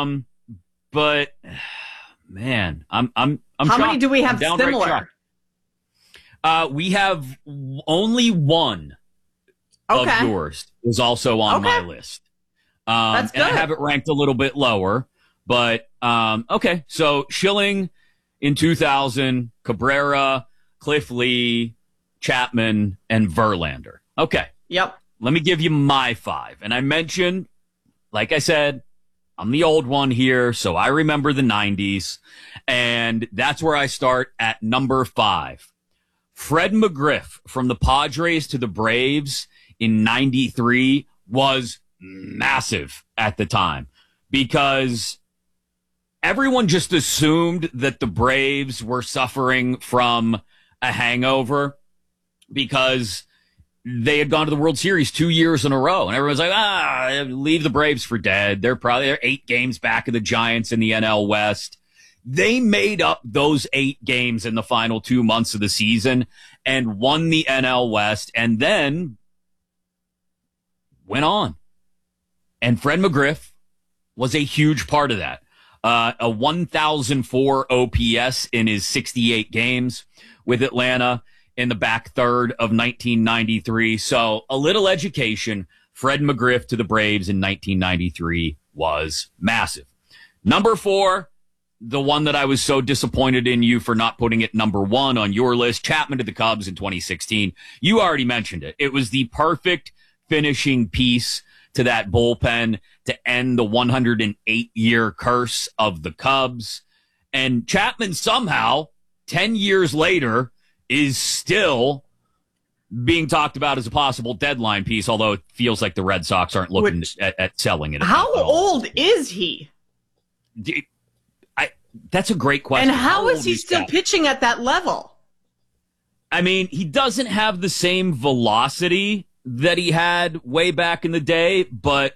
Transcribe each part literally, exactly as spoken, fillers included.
Um, but man, I'm I'm I'm How shocked. many do we have similar? Uh, we have only one okay. of yours is also on okay. my list. Um, That's good. And I have it ranked a little bit lower, but um, okay. So Schilling in two thousand, Cabrera, Cliff Lee, Chapman, and Verlander. Okay. Yep. Let me give you my five. And I mentioned, like I said, I'm the old one here, so I remember the nineties. And that's where I start at number five. Fred McGriff from the Padres to the Braves in ninety-three was massive at the time because everyone just assumed that the Braves were suffering from a hangover because they had gone to the World Series two years in a row. And everyone's like, ah, leave the Braves for dead. They're probably they're eight games back of the Giants in the N L West. They made up those eight games in the final two months of the season and won the N L West and then went on. And Fred McGriff was a huge part of that. Uh, a one thousand four O P S in his sixty-eight games with Atlanta in the back third of nineteen ninety-three. So a little education. Fred McGriff to the Braves in nineteen ninety-three was massive. Number four, the one that I was so disappointed in you for not putting it number one on your list, Chapman to the Cubs in twenty sixteen. You already mentioned it. It was the perfect finishing piece to that bullpen to end the one hundred eight year curse of the Cubs. And Chapman somehow, ten years later, is still being talked about as a possible deadline piece, although it feels like the Red Sox aren't looking Which, at, at selling it. How old is he? I, that's a great question. And how, how is he is still that? pitching at that level? I mean, he doesn't have the same velocity that he had way back in the day, but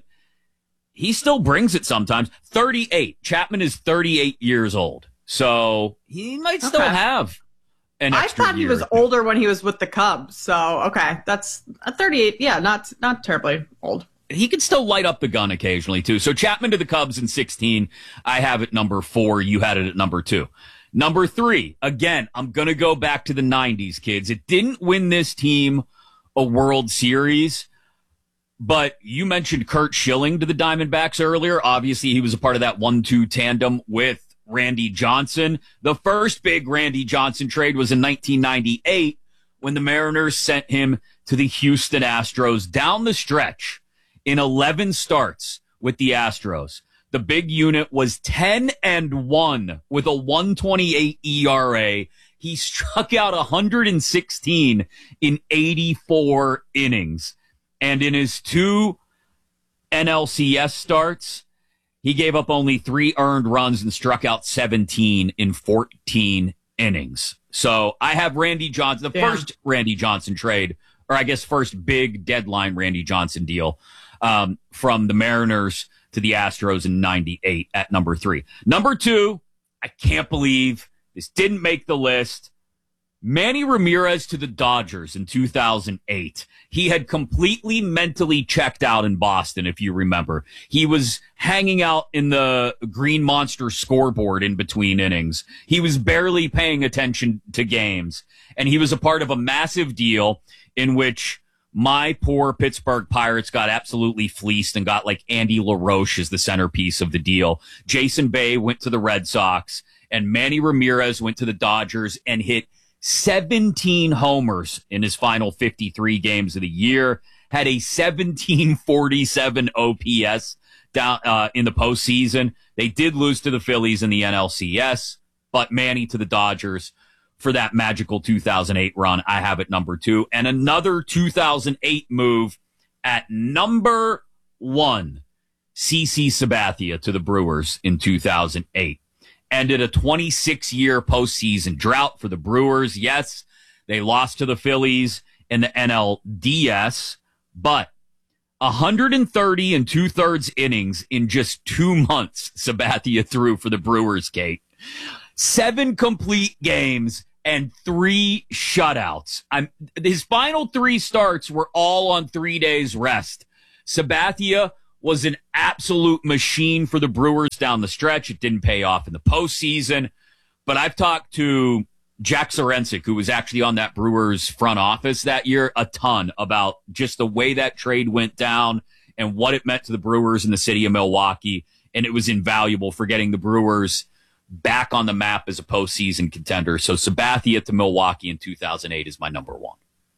he still brings it sometimes. thirty-eight. Chapman is thirty-eight years old. So he might still okay. have an I extra thought he year. was older when he was with the Cubs. So, okay. That's a thirty-eight. Yeah, not not terribly old. He could still light up the gun occasionally, too. So Chapman to the Cubs in sixteen. I have it number four. You had it at number two. Number three. Again, I'm going to go back to the nineties, kids. It didn't win this team a World Series, but you mentioned Curt Schilling to the Diamondbacks earlier. Obviously, he was a part of that one two tandem with Randy Johnson. The first big Randy Johnson trade was in nineteen ninety-eight when the Mariners sent him to the Houston Astros. Down the stretch in eleven starts with the Astros, the big unit was ten and one with a one twenty-eight E R A. He struck out one hundred sixteen in eighty-four innings. And in his two N L C S starts, he gave up only three earned runs and struck out seventeen in fourteen innings. So I have Randy Johnson, the Damn. first Randy Johnson trade, or I guess first big deadline Randy Johnson deal um, from the Mariners to the Astros in ninety-eight at number three. Number two, I can't believe this didn't make the list. Manny Ramirez to the Dodgers in two thousand eight. He had completely mentally checked out in Boston, if you remember. He was hanging out in the Green Monster scoreboard in between innings. He was barely paying attention to games. And he was a part of a massive deal in which my poor Pittsburgh Pirates got absolutely fleeced and got like Andy LaRoche as the centerpiece of the deal. Jason Bay went to the Red Sox, and Manny Ramirez went to the Dodgers and hit seventeen homers in his final fifty-three games of the year, had a seventeen forty-seven O P S down uh, in the postseason. They did lose to the Phillies in the N L C S, but Manny to the Dodgers for that magical two thousand eight run. I have it number two. And another two thousand eight move at number one, CeCe Sabathia to the Brewers in two thousand eight. Ended a twenty-six year postseason drought for the Brewers. Yes, they lost to the Phillies in the N L D S, but one hundred thirty and two thirds innings in just two months Sabathia threw for the Brewers, Kate. Seven complete games and three shutouts. I'm, his final three starts were all on three days rest. Sabathia was an absolute machine for the Brewers down the stretch. It didn't pay off in the postseason. But I've talked to Jack Sorensic, who was actually on that Brewers front office that year, a ton about just the way that trade went down and what it meant to the Brewers in the city of Milwaukee. And it was invaluable for getting the Brewers back on the map as a postseason contender. So Sabathia to Milwaukee in two thousand eight is my number one.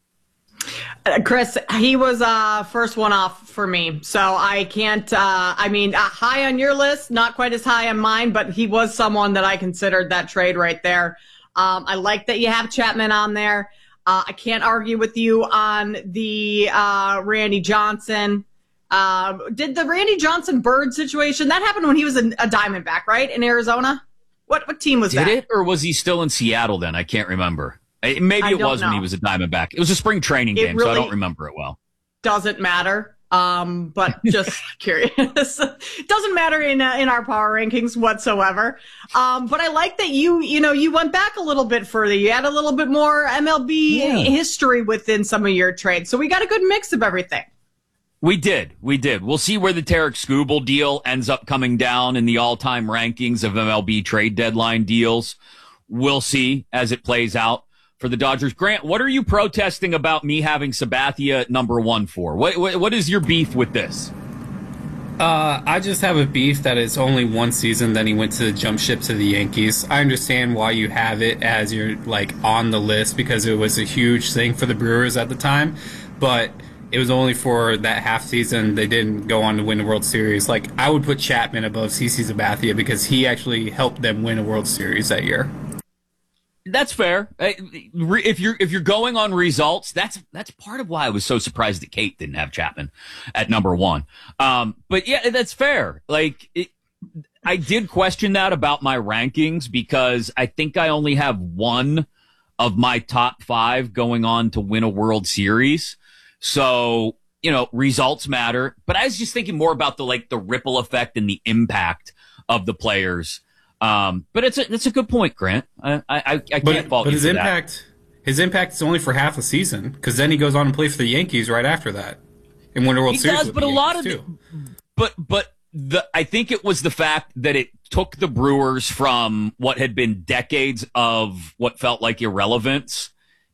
Uh, Chris, he was uh first one off for me, so I can't. Uh, I mean, uh, high on your list, not quite as high on mine, but he was someone that I considered that trade right there. Um, I like that you have Chapman on there. Uh, I can't argue with you on the uh, Randy Johnson. Uh, did the Randy Johnson Bird situation that happened when he was a, a Diamondback, right, in Arizona? What what team was did that? Did it, or was he still in Seattle then? I can't remember. Maybe it was know. when he was a Diamondback. It was a spring training it game, really so I don't remember it well. Doesn't matter, um, but just curious. Doesn't matter in uh, in our power rankings whatsoever. Um, but I like that you you know you went back a little bit further. You had a little bit more M L B yeah. history within some of your trades, so we got a good mix of everything. We did. We did. We'll see where the Tarek Skubal deal ends up coming down in the all-time rankings of M L B trade deadline deals. We'll see as it plays out for the Dodgers. Grant, what are you protesting about me having Sabathia at number one for? What, what What is your beef with this? Uh, I just have a beef that it's only one season, then he went to jump ship to the Yankees. I understand why you have it as you're like on the list because it was a huge thing for the Brewers at the time, but it was only for that half season. They didn't go on to win the World Series. Like, I would put Chapman above C C Sabathia because he actually helped them win a World Series that year. That's fair. If you're if you're going on results, that's that's part of why I was so surprised that Kate didn't have Chapman at number one. Um, but yeah, that's fair. Like, it, I did question that about my rankings because I think I only have one of my top five going on to win a World Series. So, you know, results matter. But I was just thinking more about the like the ripple effect and the impact of the players. Um, but it's a, it's a good point, Grant. I, I, I can't but, fault but you his for impact, that. His impact is only for half a season because then he goes on and plays for the Yankees right after that and win a World he Series. Does, with but the a Yankees lot of, too. the, but but the I think it was the fact that it took the Brewers from what had been decades of what felt like irrelevance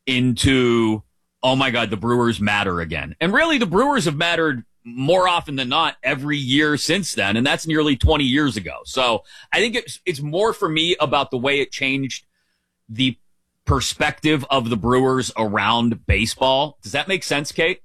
into, oh my God, the Brewers matter again. And really, the Brewers have mattered more often than not every year since then, and that's nearly twenty years ago. So I think it's it's more for me about the way it changed the perspective of the Brewers around baseball. Does that make sense, Kate?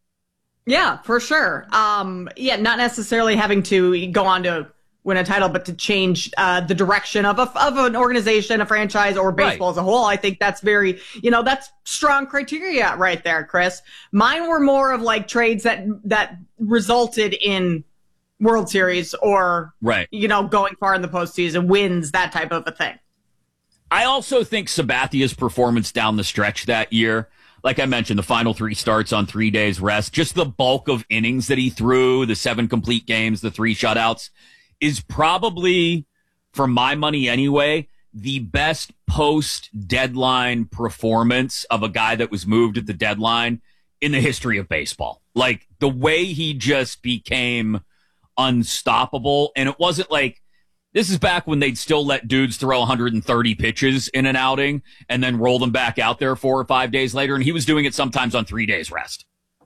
Yeah, for sure. Um, yeah, not necessarily having to go on to win a title, but to change uh, the direction of a, of an organization, a franchise, or baseball right. as a whole. I think that's very, you know, that's strong criteria right there, Chris. Mine were more of like trades that that resulted in World Series or, right. you know, going far in the postseason, wins, that type of a thing. I also think Sabathia's performance down the stretch that year, like I mentioned, the final three starts on three days rest, just the bulk of innings that he threw, the seven complete games, the three shutouts, is probably, for my money anyway, the best post-deadline performance of a guy that was moved at the deadline in the history of baseball. Like, the way he just became unstoppable, and it wasn't like, this is back when they'd still let dudes throw one hundred thirty pitches in an outing and then roll them back out there four or five days later, and he was doing it sometimes on three days rest.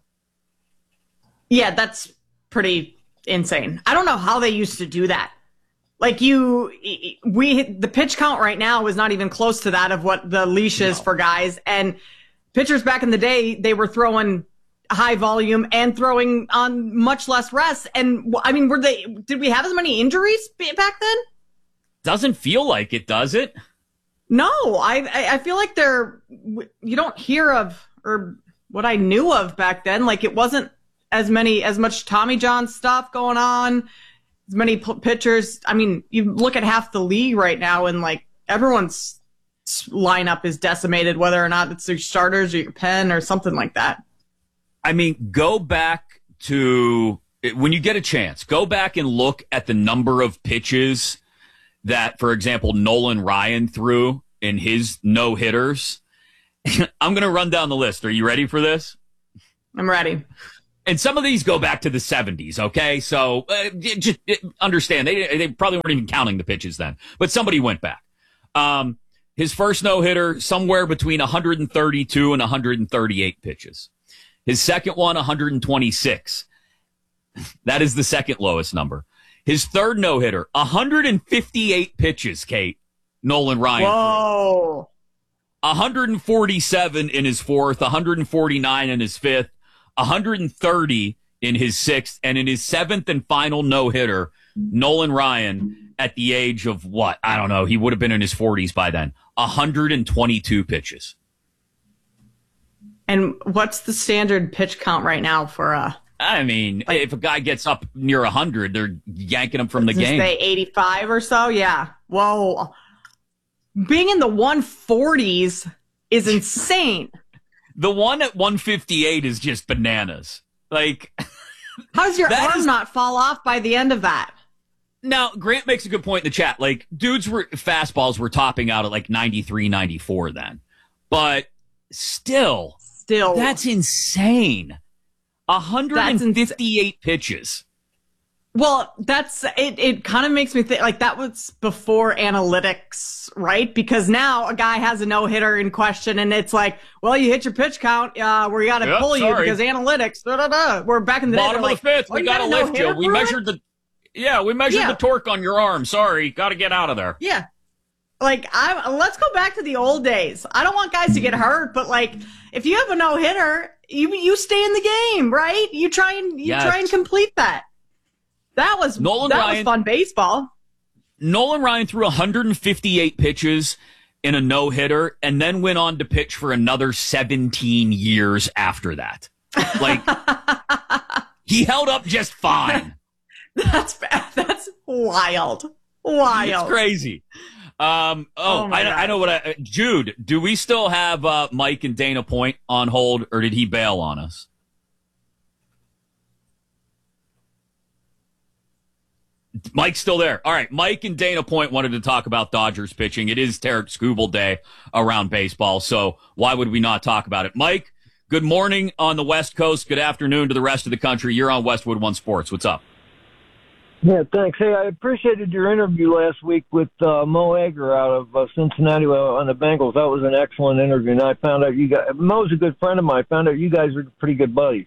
Yeah, that's pretty insane. I don't know how they used to do that. Like you, we, the pitch count right now is not even close to that of what the leash is no. for guys. And pitchers back in the day, they were throwing high volume and throwing on much less rest. And I mean, were they, did we have as many injuries back then? Doesn't feel like it, does it? No, I, I feel like they're, you don't hear of, or what I knew of back then. Like it wasn't as many, as much Tommy John stuff going on, as many p- pitchers. I mean, you look at half the league right now and like everyone's lineup is decimated, whether or not it's their starters or your pen or something like that. I mean, go back to, when you get a chance, go back and look at the number of pitches that, for example, Nolan Ryan threw in his no-hitters. I'm going to run down the list. Are you ready for this? I'm ready. And some of these go back to the seventies, okay? So uh, just understand, they they probably weren't even counting the pitches then. But somebody went back. Um, his first no-hitter, somewhere between one hundred thirty-two and one hundred thirty-eight pitches. His second one, one hundred twenty-six. That is the second lowest number. His third no-hitter, one hundred fifty-eight pitches, Kate. Nolan Ryan. Whoa. one hundred forty-seven in his fourth, one hundred forty-nine in his fifth, one hundred thirty in his sixth, and in his seventh and final no-hitter, Nolan Ryan, at the age of what? I don't know. He would have been in his forties by then. one hundred twenty-two pitches. And what's the standard pitch count right now for a... I mean, like, if a guy gets up near one hundred, they're yanking him from the game. Say eighty-five or so? Yeah. Whoa. Being in the one forties is insane. The one at one fifty-eight is just bananas. Like, how does your arm is... not fall off by the end of that? Now, Grant makes a good point in the chat. Like, dudes were fastballs were topping out at like ninety-three, ninety-four then. But still, still, that's insane. one hundred fifty-eight that's ins- pitches. Well, that's it. It kind of makes me think like that was before analytics, right? Because now a guy has a no hitter in question, and it's like, well, you hit your pitch count, uh, we got to yep, pull sorry. you because analytics. Da, da, da. We're back in the bottom day, of like, the fifth. oh, We got to lift you. We measured it? the yeah, we measured yeah. the torque on your arm. Sorry, got to get out of there. Yeah, like I let's go back to the old days. I don't want guys to get hurt, but like if you have a no hitter, you you stay in the game, right? You try and you yes. try and complete that. That was Nolan that Ryan, was fun baseball. Nolan Ryan threw one hundred fifty-eight pitches in a no-hitter and then went on to pitch for another seventeen years after that. Like, he held up just fine. That's that's wild. Wild. It's crazy. Um, oh, oh I, I know what I... Jude, do we still have uh, Mike and Dana Point on hold, or did he bail on us? Mike's still there. All right, Mike and Dana Point wanted to talk about Dodgers pitching. It is Tarek Skubal Day around baseball, so why would we not talk about it? Mike, good morning on the West Coast. Good afternoon to the rest of the country. You're on Westwood One Sports. What's up? Yeah, thanks. Hey, I appreciated your interview last week with uh, Mo Egger out of uh, Cincinnati on the Bengals. That was an excellent interview, and I found out you guys, Mo's a good friend of mine. I found out you guys are pretty good buddies.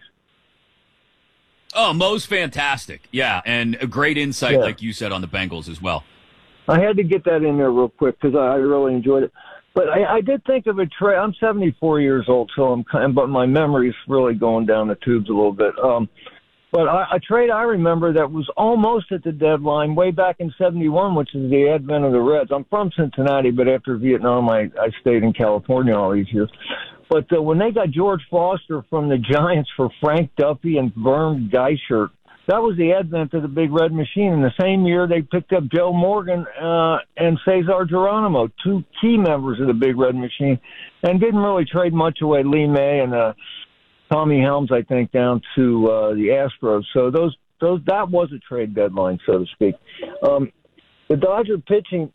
Oh, Mo's fantastic. Yeah, and a great insight, yeah. like you said, on the Bengals as well. I had to get that in there real quick because I really enjoyed it. But I, I did think of a trade. I'm seventy-four years old, so I'm kind of, but my memory's really going down the tubes a little bit. Um, but I, a trade I remember that was almost at the deadline way back in seventy-one, which is the advent of the Reds. I'm from Cincinnati, but after Vietnam, I, I stayed in California all these years. But uh, when they got George Foster from the Giants for Frank Duffy and Vern Geisert, that was the advent of the Big Red Machine. In the same year, they picked up Joe Morgan uh, and Cesar Geronimo, two key members of the Big Red Machine, and didn't really trade much away. Lee May and uh, Tommy Helms, I think, down to uh, the Astros. So those those that was a trade deadline, so to speak. Um, the Dodger pitching,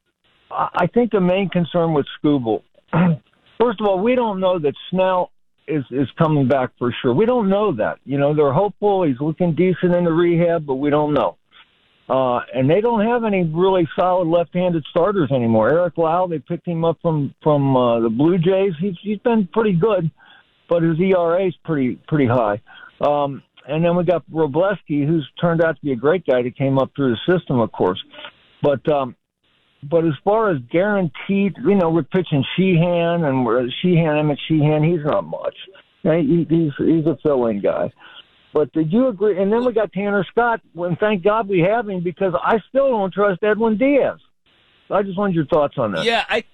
I think the main concern with Skubal. First of all, we don't know that Snell is, is coming back for sure. We don't know that. You know, they're hopeful. He's looking decent in the rehab, but we don't know. Uh, and they don't have any really solid left-handed starters anymore. Eric Lau, they picked him up from, from uh, the Blue Jays. He's, he's been pretty good, but his E R A is pretty, pretty high. Um, and then we got Robleski, who's turned out to be a great guy that came up through the system, of course. But, um, But as far as guaranteed, you know, we're pitching Sheehan and we're Sheehan, Emmett Sheehan. He's not much. He, he's he's a fill-in guy. But did you agree? And then we got Tanner Scott. And thank God we have him because I still don't trust Edwin Diaz. So I just wanted your thoughts on that. Yeah, I.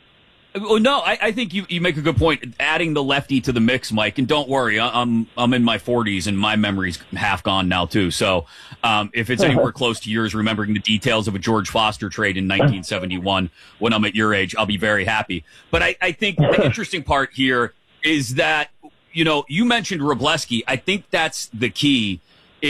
Well, no, I, I think you, you make a good point. Adding the lefty to the mix, Mike, and don't worry, I'm I'm in my forties and my memory's half gone now too. So um, if it's anywhere close to yours, remembering the details of a George Foster trade in nineteen seventy-one, when I'm at your age, I'll be very happy. But I, I think the interesting part here is that you know you mentioned Robleski. I think that's the key.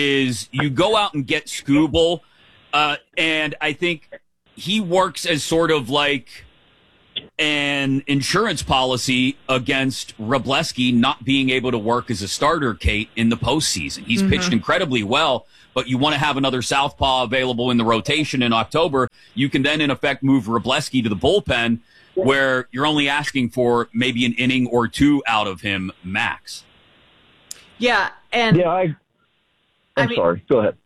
Is you go out and get Skubal, uh, and I think he works as sort of like an insurance policy against Wrobleski not being able to work as a starter, Kate, in the postseason. He's mm-hmm. pitched incredibly well, but you want to have another southpaw available in the rotation in October. You can then, in effect, move Wrobleski to the bullpen, where you're only asking for maybe an inning or two out of him max. Yeah, and yeah, I, I'm I mean, sorry. Go ahead.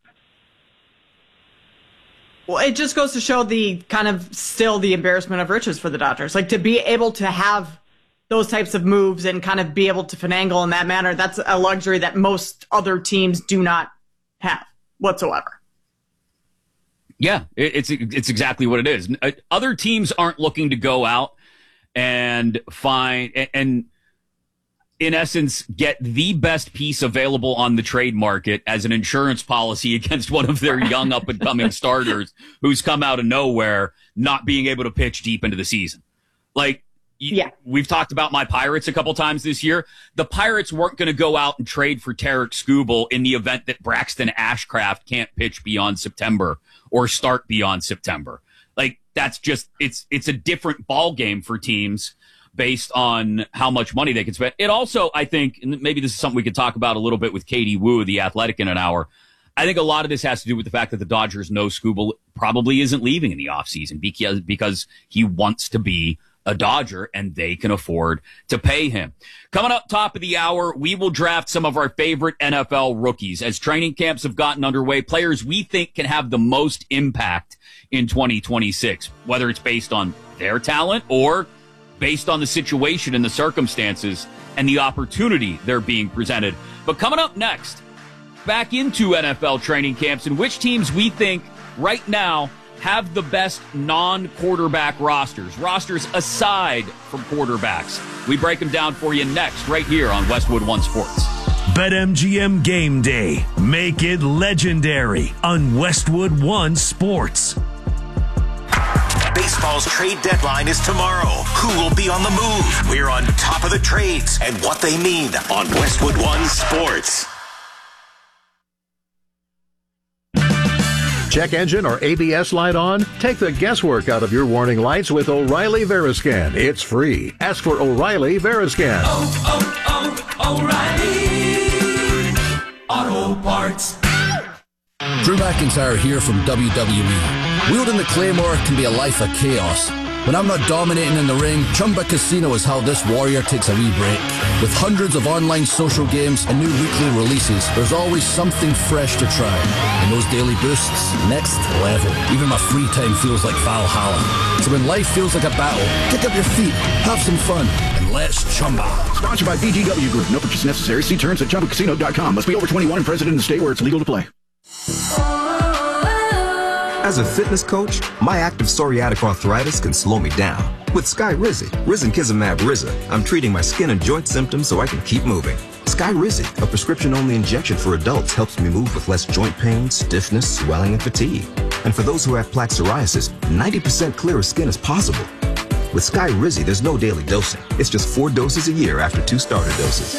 Well, it just goes to show the kind of still the embarrassment of riches for the Dodgers. Like, to be able to have those types of moves and kind of be able to finagle in that manner, that's a luxury that most other teams do not have whatsoever. Yeah, it's it's exactly what it is. Other teams aren't looking to go out and find and, in essence, get the best piece available on the trade market as an insurance policy against one of their young up-and-coming starters who's come out of nowhere, not being able to pitch deep into the season. Like, yeah. We've talked about my Pirates a couple times this year. The Pirates weren't going to go out and trade for Tarek Skubal in the event that Braxton Ashcraft can't pitch beyond September or start beyond September. Like, that's just, it's, it's a different ball game for teams based on how much money they can spend. It also, I think, and maybe this is something we could talk about a little bit with Katie Woo, the Athletic, in an hour. I think a lot of this has to do with the fact that the Dodgers know Skubal probably isn't leaving in the offseason because, because he wants to be a Dodger and they can afford to pay him. Coming up top of the hour, we will draft some of our favorite N F L rookies. As training camps have gotten underway, players we think can have the most impact in twenty twenty-six, whether it's based on their talent or based on the situation and the circumstances and the opportunity they're being presented. But coming up next, back into N F L training camps and which teams we think right now have the best non-quarterback rosters, rosters aside from quarterbacks. We break them down for you next, right here on Westwood One Sports. BetMGM Game Day. Make it legendary on Westwood One Sports. Baseball's trade deadline is tomorrow. Who will be on the move? We're on top of the trades and what they mean on Westwood One Sports. Check engine or A B S light on? Take the guesswork out of your warning lights with O'Reilly Veriscan. It's free. Ask for O'Reilly Veriscan. Oh, oh, oh, O'Reilly Auto Parts. Drew McIntyre here from W W E. Wielding the Claymore can be a life of chaos. When I'm not dominating in the ring, Chumba Casino is how this warrior takes a wee break. With hundreds of online social games and new weekly releases, there's always something fresh to try. And those daily boosts, next level. Even my free time feels like Valhalla. So when life feels like a battle, kick up your feet, have some fun, and let's Chumba. Sponsored by B G W Group. No purchase necessary. See terms at chumba casino dot com. Must be over twenty-one and present in the state where it's legal to play. As a fitness coach, my active psoriatic arthritis can slow me down. With Skyrizi, Risankizumab Riza, I'm treating my skin and joint symptoms so I can keep moving. Skyrizi, a prescription-only injection for adults, helps me move with less joint pain, stiffness, swelling, and fatigue. And for those who have plaque psoriasis, ninety percent clearer skin is possible. With Skyrizi, there's no daily dosing. It's just four doses a year after two starter doses.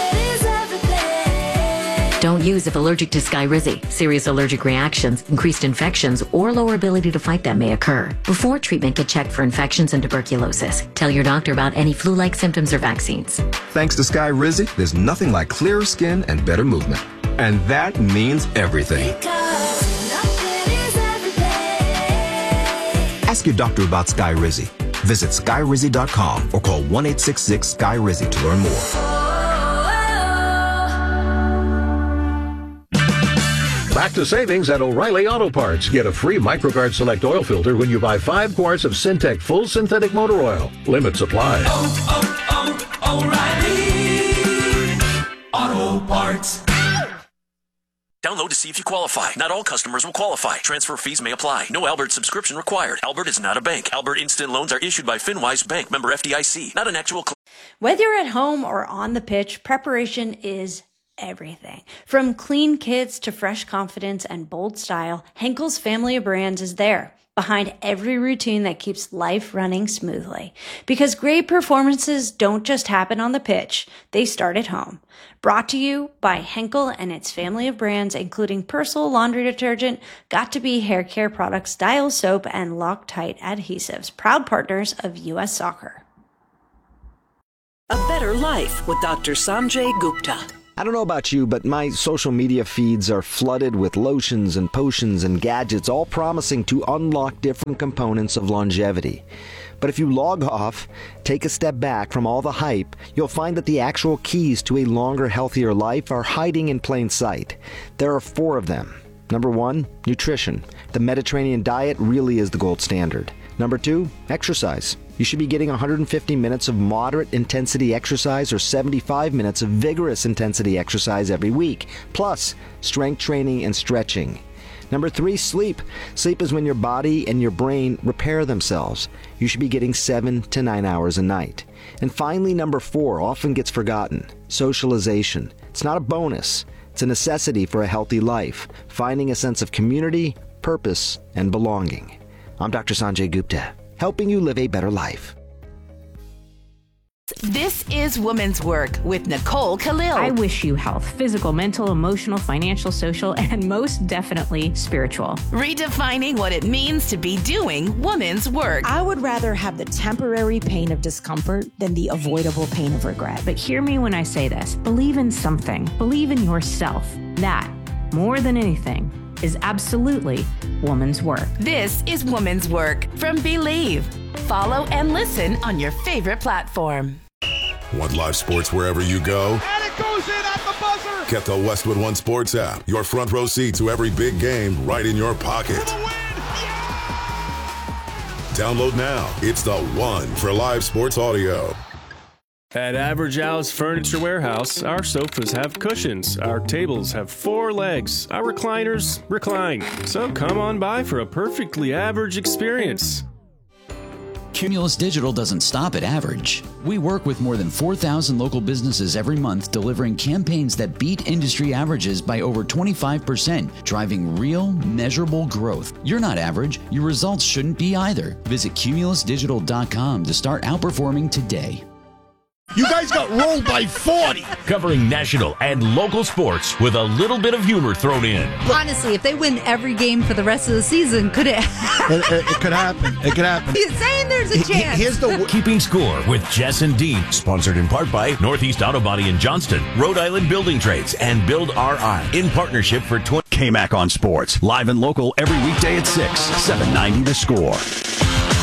Don't use if allergic to Skyrizi. Serious allergic reactions, increased infections, or lower ability to fight them may occur. Before treatment, get checked for infections and tuberculosis. Tell your doctor about any flu-like symptoms or vaccines. Thanks to Skyrizi, there's nothing like clearer skin and better movement. And that means everything. Ask your doctor about Skyrizi. Visit Skyrizi dot com or call one eight six six Sky Rizi to learn more. Back to savings at O'Reilly Auto Parts. Get a free MicroGuard Select oil filter when you buy five quarts of Syntec Full Synthetic Motor Oil. Limit supply. Oh, oh, oh, O'Reilly Auto Parts. Download to see if you qualify. Not all customers will qualify. Transfer fees may apply. No Albert subscription required. Albert is not a bank. Albert Instant Loans are issued by FinWise Bank. Member F D I C. Not an actual... Cl- Whether you're at home or on the pitch, preparation is everything. From clean kits to fresh confidence and bold style, Henkel's family of brands is there, behind every routine that keeps life running smoothly. Because great performances don't just happen on the pitch, they start at home. Brought to you by Henkel and its family of brands, including Persil laundry detergent, Got2b hair care products, Dial soap, and Loctite adhesives, proud partners of U S Soccer. A better life with Doctor Sanjay Gupta. I don't know about you, but my social media feeds are flooded with lotions and potions and gadgets, all promising to unlock different components of longevity. But if you log off, take a step back from all the hype, you'll find that the actual keys to a longer, healthier life are hiding in plain sight. There are four of them. Number one, nutrition. The Mediterranean diet really is the gold standard. Number two, exercise. You should be getting one hundred fifty minutes of moderate intensity exercise or seventy-five minutes of vigorous intensity exercise every week, plus strength training and stretching. Number three, sleep. Sleep is when your body and your brain repair themselves. You should be getting seven to nine hours a night. And finally, number four, often gets forgotten, socialization. It's not a bonus. It's a necessity for a healthy life, finding a sense of community, purpose, and belonging. I'm Doctor Sanjay Gupta, helping you live a better life. This is Women's Work with Nicole Khalil. I wish you health, physical, mental, emotional, financial, social, and most definitely spiritual. Redefining what it means to be doing women's work. I would rather have the temporary pain of discomfort than the avoidable pain of regret. But hear me when I say this. Believe in something. Believe in yourself. That, more than anything, is absolutely woman's work. This is Woman's Work from Believe. Follow and listen on your favorite platform. Want live sports wherever you go? And it goes in at the buzzer! Get the Westwood One Sports app. Your front row seat to every big game right in your pocket. Download now. It's the one for live sports audio. At Average Al's Furniture Warehouse, our sofas have cushions, our tables have four legs, our recliners recline. So come on by for a perfectly average experience. Cumulus Digital doesn't stop at average. We work with more than four thousand local businesses every month, delivering campaigns that beat industry averages by over twenty-five percent, driving real, measurable growth. You're not average. Your results shouldn't be either. Visit cumulus digital dot com to start outperforming today. You guys got rolled by forty. Covering national and local sports with a little bit of humor thrown in. Honestly, if they win every game for the rest of the season, could it it, it, it could happen. It could happen. He's saying there's a chance. Here's the Keeping Score with Jess and Dean. Sponsored in part by Northeast Auto Body in Johnston, Rhode Island Building Trades, and Build R I. In partnership for twenty. K-Mac on Sports. Live and local every weekday at six. seven ninety The Score.